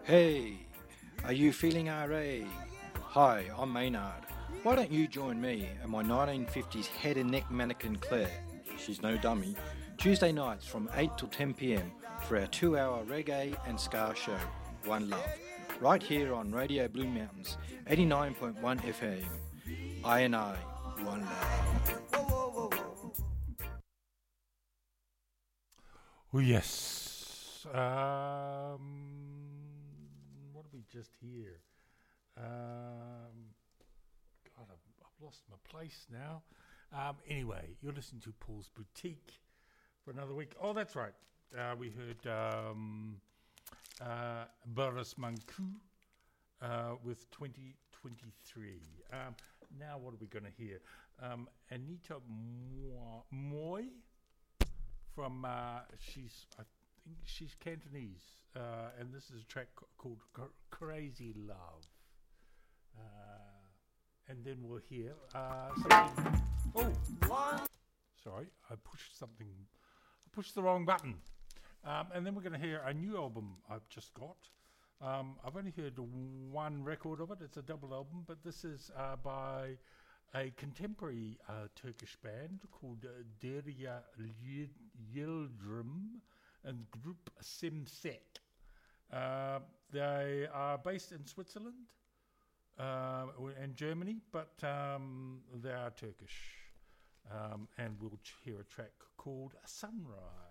Hey, are you feeling RA? Hi, I'm Maynard. Why don't you join me and my 1950s head and neck mannequin Claire, she's no dummy, Tuesday nights from 8 till 10 pm for our 2-hour reggae and ska show, One Love, right here on Radio Blue Mountains, 89.1 FM. I&I, One Love. Oh, yes. What did we just hear? God, I've lost my place now. Anyway, you're listening to Paul's Boutique for another week. Oh, that's right. We heard Boris Manku with 2023. Now, what are we going to hear? Anita Moy from I think she's Cantonese, and this is a track called Crazy Love. And then we'll hear something. Oh, sorry, I pushed the wrong button. And then we're going to hear a new album I've just got. I've only heard one record of it. It's a double album, but this is by a contemporary Turkish band called Derya Yildirim and group Simset. They are based in Switzerland and Germany, but they are Turkish. And we'll hear a track called Sunrise.